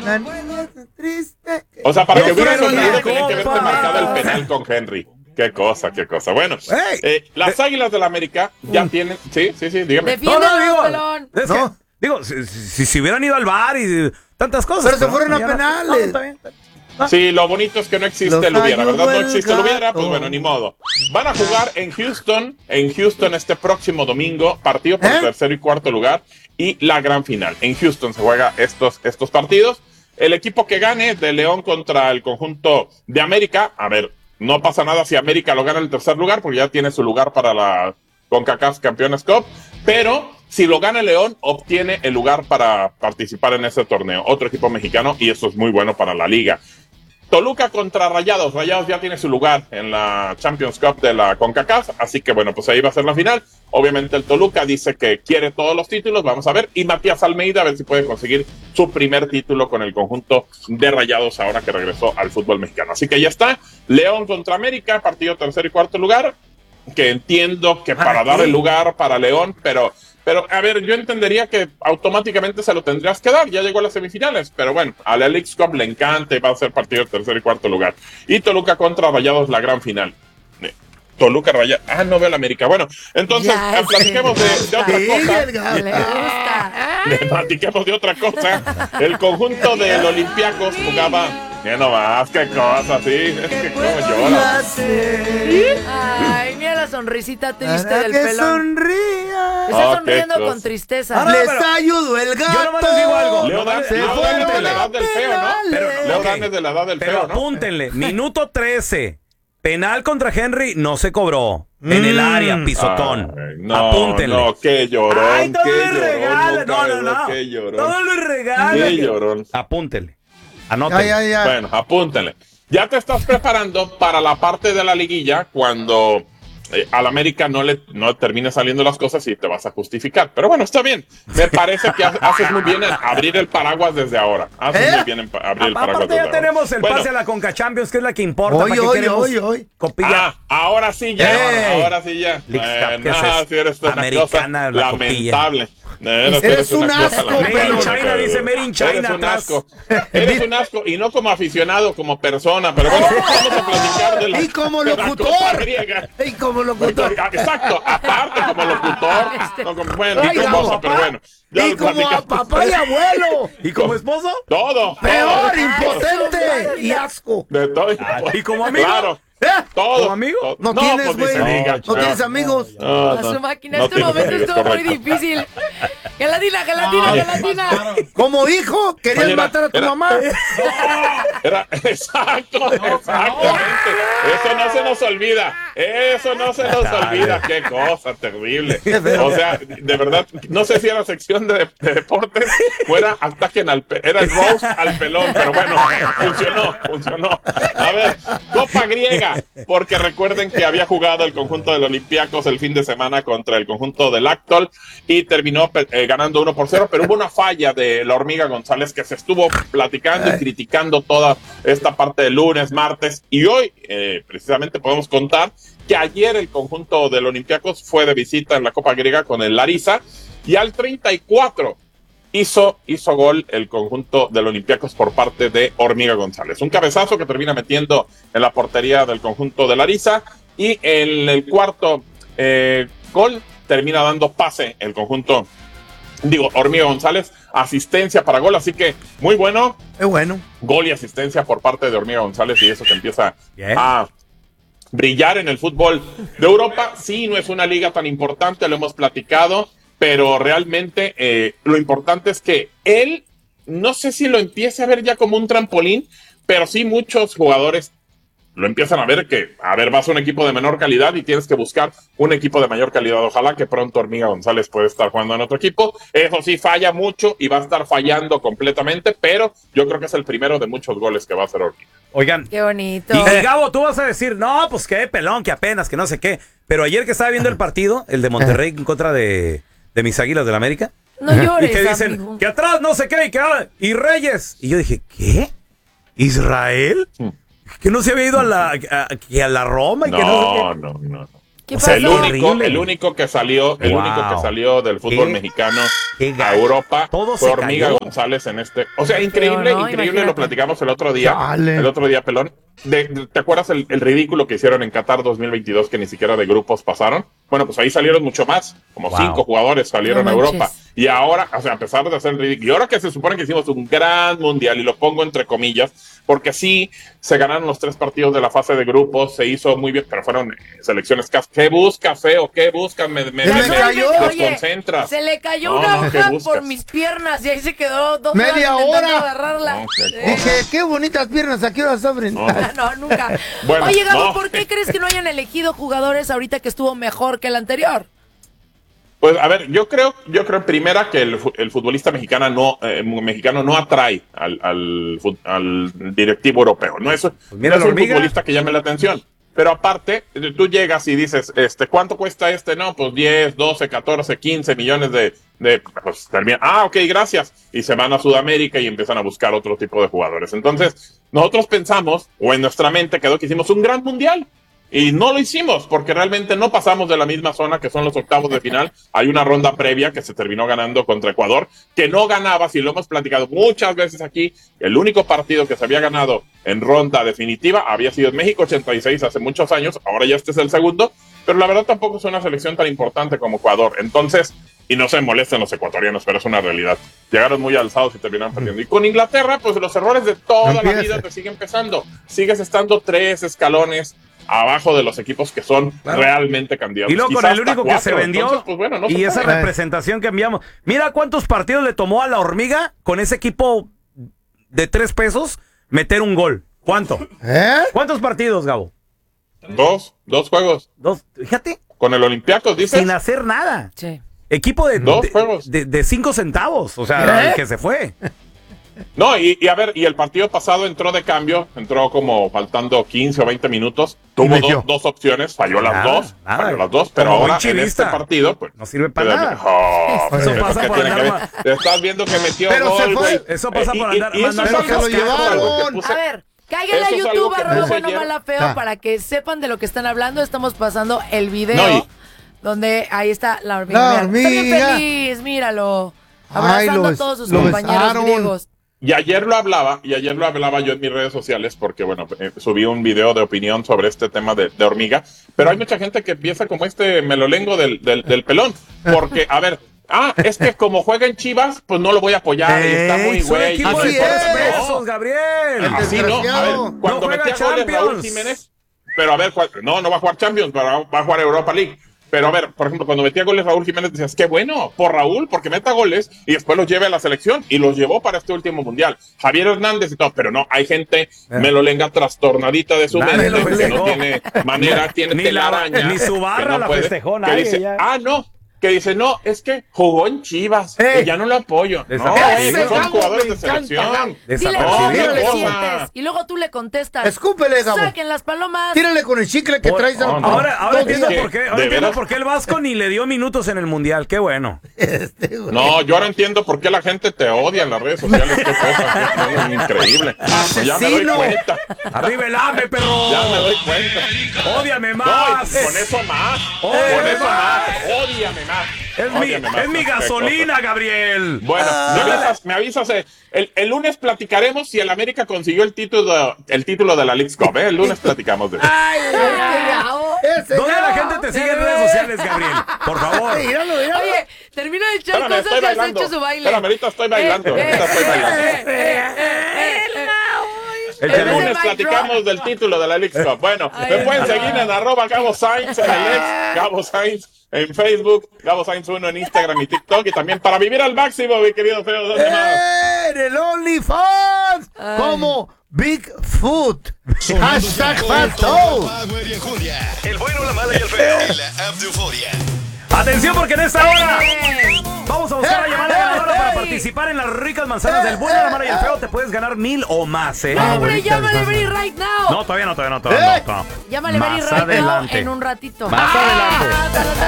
La niña está triste. O sea, para que hubiera fueron sonido la tenía que haberte copa. marcado el penal con Henry. Qué cosa. Bueno, las Águilas del América ya tienen... Sí, dígame. Defiéndelo, pelón. Es que, digo, si hubieran ido al bar y tantas cosas. Pero se fueron a penales. Está bien. Sí, lo bonito es que no existe Los el hubiera, ¿verdad? No ayudó el existe el hubiera, pues gato. bueno, ni modo. Van a jugar en Houston este próximo domingo, partido por tercero y cuarto lugar y la gran final. En Houston se juega estos partidos. El equipo que gane de León contra el conjunto de América, a ver, no pasa nada si América lo gana en el tercer lugar, porque ya tiene su lugar para la CONCACAF Campeones Cup, pero si lo gana León, obtiene el lugar para participar en ese torneo. Otro equipo mexicano, y eso es muy bueno para la liga. Toluca contra Rayados. Rayados ya tiene su lugar en la Champions Cup de la CONCACAF, así que bueno, pues ahí va a ser la final. Obviamente el Toluca dice que quiere todos los títulos, vamos a ver. Y Matías Almeida a ver si puede conseguir su primer título con el conjunto de Rayados ahora que regresó al fútbol mexicano. Así que ya está, León contra América, partido tercer y cuarto lugar, que entiendo que para dar el lugar para León, pero a ver, yo entendería que automáticamente se lo tendrías que dar, ya llegó a las semifinales, pero bueno, a la Leagues Cup le encanta y va a ser partido de tercer y cuarto lugar. Y Toluca contra Rayados, la gran final. Toluca, Rayados, no veo la América. Bueno, entonces platiquemos de otra cosa. Le gusta. Platiquemos de otra cosa. El conjunto del Olympiacos jugaba... Ya no más, qué cosa, sí. Es que cómo llora. Ay, mira la sonrisita triste Para del que pelón. sonría. Está sonriendo qué cosa. con tristeza. Ah, Les pero ayudó el gato. yo nomás les digo algo. Leo Dan es de la edad del feo, ¿no? Leo Dan es de la edad del Pero feo, ¿no? apúntenle, minuto 13. Penal contra Henry no se cobró. En el área, pisotón. Ay, no, apúntenle. no, qué llorón, Ay, todo qué le llorón. regala. nunca No, veo, no. Qué llorón. Todo le regala. Qué llorón. Apúntenle. Anótenle. Ya. Bueno, apúntenle. Ya te estás preparando para la parte de la liguilla cuando al América no termine saliendo las cosas y te vas a justificar. Pero bueno, está bien. Me parece que haces muy bien en abrir el paraguas desde ahora. Haces muy bien en abrir el paraguas Aparte desde ya ahora. tenemos el Bueno, pase a la Conca Champions, que es la que importa. Hoy, ¿Para qué hoy, queremos hoy. copilla? ahora sí ya. ¡Ey! Ahora sí ya. Leagues Cup, ¿qué es eso? Si eres una Americana, cosa la copilla. lamentable. Eres un asco, Made in pero- China, dice Made in China Eres un atrás. asco. Eres un asco. Y no como aficionado, como persona. Pero bueno, vamos a platicar de la, Y como de la locutor. Copa griega. Y como locutor. Exacto, aparte como locutor. No, bueno, Ay, y como como pero papá. bueno. Ya Y lo como a platicamos. papá y abuelo. ¿Y como esposo? Todo. Peor, todo. impotente y asco. De todo. ¿Y como amigo? Claro. ¿Eh? Todo. ¿Como amigo? Todo. No tienes, pues, ni güey. se diga, No tienes amigos. No, A su no. máquina. No Este tienes momento amigos, estuvo muy correcto. difícil. Gelatina. Como hijo, querías Oye, matar a tu era- mamá. Exactamente. Eso no se nos olvida. Eso no se nos olvida. Qué cosa terrible. O sea, de verdad, no sé si era sección de deportes o era ataquen era el roast al pelón, pero bueno, funcionó. A ver, Copa griega, porque recuerden que había jugado el conjunto del Olympiacos el fin de semana contra el conjunto del Actol y terminó ganando 1-0, pero hubo una falla de la Hormiga González que se estuvo platicando y criticando toda esta parte de lunes, martes y hoy precisamente podemos contar que ayer el conjunto del Olympiacos fue de visita en la Copa griega con el Larissa y al 34 hizo gol el conjunto del Olympiacos por parte de Hormiga González. Un cabezazo que termina metiendo en la portería del conjunto de Larissa y en el cuarto gol termina dando pase el conjunto, Hormiga González, asistencia para gol, así que muy bueno. Es bueno. Gol y asistencia por parte de Hormiga González y eso que empieza a brillar en el fútbol de Europa. Sí, no es una liga tan importante, lo hemos platicado, pero realmente lo importante es que él, no sé si lo empiece a ver ya como un trampolín, pero sí muchos jugadores lo empiezan a ver que, vas a un equipo de menor calidad y tienes que buscar un equipo de mayor calidad. Ojalá que pronto Hormiga González pueda estar jugando en otro equipo. Eso sí, falla mucho y va a estar fallando completamente, pero yo creo que es el primero de muchos goles que va a hacer Hormiga. Oigan. Qué bonito. Y Gabo, tú vas a decir, no, pues qué pelón, que apenas, que no sé qué. Pero ayer que estaba viendo el partido, el de Monterrey en contra de mis Águilas del América. No llores, Y que dicen, amigo. que atrás no sé qué, y Reyes. Y yo dije, ¿qué? ¿Israel? Que no se había ido a la Roma y que no sé qué. No. ¿Qué O sea, pasó? El único que salió del fútbol Qué- mecano qué a gacho. Europa Todo fue se Hormiga cayó. González en este. O sea, Qué increíble, feo, ¿no? increíble, Imagínate. lo platicamos el otro día. Chale. El otro día, Pelón. ¿Te acuerdas el ridículo que hicieron en Qatar 2022 que ni siquiera de grupos pasaron? Bueno, pues ahí salieron mucho más, como Wow. 5 jugadores salieron No a manches. Europa. Y ahora, o sea, a pesar de hacer el ridículo, y ahora que se supone que hicimos un gran mundial, y lo pongo entre comillas, porque sí, se ganaron los 3 partidos de la fase de grupos, se hizo muy bien, pero fueron selecciones. ¿Qué buscas, feo? ¿Qué buscas? Me Se me cayó. desconcentras. Se le cayó No, una no, ¿qué hoja buscas? por mis piernas y ahí se quedó 2 Media horas intentando hora. agarrarla. No, qué Dije, qué bonitas piernas, ¿a qué hora abren? No. No, nunca. Bueno, Oye, Gabo, no. ¿por qué crees que no hayan elegido jugadores ahorita que estuvo mejor que el anterior? Pues a ver, yo creo en primera que el futbolista mexicano no atrae al directivo europeo. No es, mira no es la un hormiga. futbolista que llame la atención. Pero aparte, tú llegas y dices, ¿cuánto cuesta este? No, pues 10, 12, 14, 15 millones pues termina. Ah, ok, gracias. Y se van a Sudamérica y empiezan a buscar otro tipo de jugadores. Entonces, nosotros pensamos, o en nuestra mente quedó que hicimos un gran mundial. Y no lo hicimos, porque realmente no pasamos de la misma zona que son los octavos de final. Hay una ronda previa que se terminó ganando contra Ecuador, que no ganaba, si lo hemos platicado muchas veces aquí, el único partido que se había ganado en ronda definitiva había sido en México 86 hace muchos años, ahora ya este es el segundo, pero la verdad tampoco es una selección tan importante como Ecuador. Entonces, y no se molesten los ecuatorianos, pero es una realidad. Llegaron muy alzados y terminaron perdiendo. Y con Inglaterra, pues los errores de toda la Empieza. vida te siguen pesando. Sigues estando 3 escalones abajo de los equipos que son realmente candidatos. Y luego con Quizás el único hasta que se 4. vendió Entonces, pues bueno, no y se esa puede. representación que enviamos. Mira cuántos partidos le tomó a la hormiga con ese equipo de 3 pesos meter un gol. ¿Cuánto? ¿Cuántos partidos, Gabo? Dos juegos. 2. Fíjate, Con el Olympiacos, dices. sin hacer nada. Sí. Equipo de 2 juegos. de 5 centavos. O sea, el que se fue. No, y a ver, y el partido pasado entró de cambio, entró como faltando 15 o 20 minutos, tuvo metió. dos opciones, falló las Nada, dos, nada. falló las dos, pero Como ahora buen en este chivista. partido, pues... No sirve para nada. Oh, Eso pero pasa ¿qué por tiene que andar ver? Estás viendo que metió Pero se gol, fue. güey. Eso pasa por andar y eso mandando es Pero se lo algo que llevaron. puse- A ver, cáiganle a Eso es algo YouTube, que arroba puse bueno, ayer. mala, feo, Ah. para que sepan de lo que están hablando. Estamos pasando el video No, donde ahí está la hormiga. La Mira, está bien hormiga. feliz, míralo. Ay, Abrazando lo a todos sus lo compañeros besaron. griegos. Y ayer lo hablaba yo en mis redes sociales porque, bueno, subí un video de opinión sobre este tema de hormiga, pero hay mucha gente que empieza como melolengo del pelón, porque, a ver, es que como juega en Chivas, pues no lo voy a apoyar, y está muy Es un güey. equipo Así de 3 es. pesos, Gabriel. Así no, a ver, Desgraciado. cuando No juega metía goles Raúl Champions. Jiménez, pero a ver, no va a jugar Champions, pero va a jugar Europa League. Pero a ver, por ejemplo, cuando metía goles Raúl Jiménez, decías, qué bueno, por Raúl, porque meta goles y después los lleve a la selección y los llevó para este último mundial. Javier Hernández y todo, pero no, hay gente melolenga trastornadita de su Nadie mente lo que no festejó. tiene manera, tiene Ni telaraña. ni su que barra la puede, festejó que nadie, dice, ya. que dice, no, es que jugó en Chivas, Ey. y ya no lo apoyo. No, Desaparecido. son Ese jugadores Gabo de me encanta, selección. Gabo. Dile Desaparecido. cómo qué le cosa. sientes. Y luego tú le contestas. Escúpele, Gabo. Saquen las palomas. Tírale con el chicle que traes. no. Ahora dos entiendo días. por qué. Ahora ¿De entiendo veras? por qué el Vasco ni le dio minutos en el Mundial. Qué bueno. Güey. No, yo ahora entiendo por qué la gente te odia en las redes sociales. Qué cosa, es increíble. Ya me doy Asesino. cuenta. ¡Arriba el AME, perro! Ya me doy cuenta. ¡Ódiame No, más! y con eso más. Ódiame Con eso más. más. Ódiame más. Es Ódiame más. mi Qué gasolina, Gabriel. Bueno, me avisas. El lunes platicaremos si el América consiguió el título de la Leagues Cup. El lunes platicamos de eso. Ay, ese ¿Dónde la Gabo. gente te sigue en redes sociales, Gabriel? Por favor. Míralo, míralo. Oye, termina de echar Espérame, cosas estoy y has bailando. hecho su baile. Espérame, ahorita estoy bailando. El Échale. lunes platicamos del título de la Leagues Cup. Bueno, Ay, me pueden no. seguir en @Gabo Sainz en el ex, Gabo Sainz en Facebook, Gabo Sainz 1 en Instagram y TikTok. Y también para vivir al máximo, mi querido Feo, ¿dónde más? En el OnlyFans. Como Bigfoot. Hashtag Fato. Power y Enjundia. El bueno, la mala y el feo. En la app de Euforia. Atención porque en esta hora vamos a buscar la llamada ganadora para participar en las ricas manzanas del bueno, la mala y el feo. Te puedes ganar 1000 o más, ¿eh? No, hombre, llámale Very right now. No, todavía no. Llámale Very Más right adelante. now en un ratito. Más adelante. Hasta